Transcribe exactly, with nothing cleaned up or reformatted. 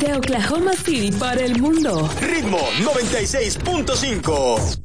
Desde Oklahoma City para el mundo. Ritmo noventa y seis punto cinco.